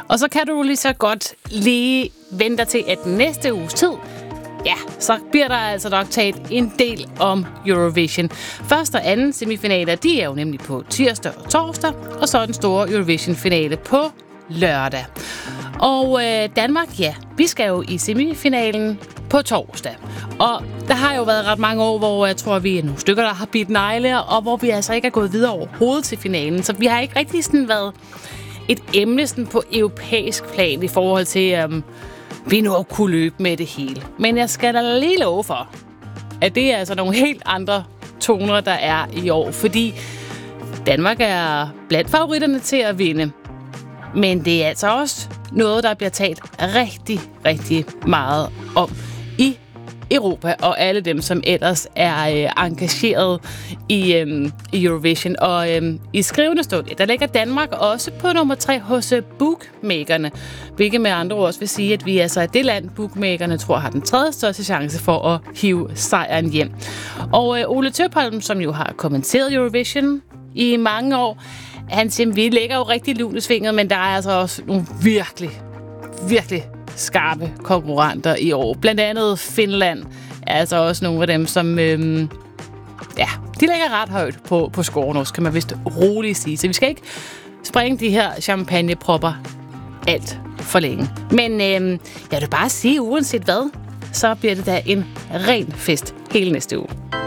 Og så kan du lige så godt lige vente til, at næste uges tid, ja, så bliver der altså nok talt en del om Eurovision. Første og anden semifinaler, de er jo nemlig på tirsdag og torsdag, og så den store Eurovision-finale på lørdag. Og Danmark, ja, vi skal jo i semifinalen på torsdag. Og der har jo været ret mange år, hvor jeg tror, vi er nogle stykker, der har bidt negle, og hvor vi altså ikke er gået videre overhovedet til finalen. Så vi har ikke rigtig sådan været et emne sådan på europæisk plan i forhold til, vi nu kunne løbe med det hele. Men jeg skal da lige love for, at det er altså nogle helt andre toner, der er i år. Fordi Danmark er blandt favoritterne til at vinde. Men det er altså også noget, der bliver talt rigtig, rigtig meget om i Europa, og alle dem, som ellers er engageret i Eurovision. Og i skrivende stund, der ligger Danmark også på nummer 3 hos bookmakerne, hvilket med andre ord også vil sige, at vi altså er det land, bookmakerne tror har den tredje største chance for at hive sejren hjem. Og Ole Tøpholm, som jo har kommenteret Eurovision i mange år, han siger, vi ligger jo rigtig lunt i svinget, men der er altså også nogle virkelig, virkelig skarpe konkurrenter i år. Blandt andet Finland er altså også nogle af dem, som de ligger ret højt på scoren også, kan man vist roligt sige. Så vi skal ikke springe de her champagnepropper alt for længe. Men jeg vil bare sige, uanset hvad, så bliver det da en ren fest hele næste uge.